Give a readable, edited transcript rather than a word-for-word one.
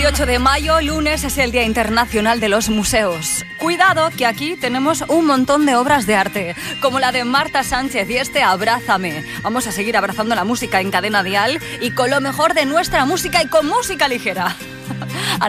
28 de mayo, lunes, es el Día Internacional de los Museos. Cuidado, que aquí tenemos un montón de obras de arte, como la de Marta Sánchez y Abrázame. Vamos a seguir abrazando la música en Cadena Dial y con lo mejor de nuestra música y con música ligera.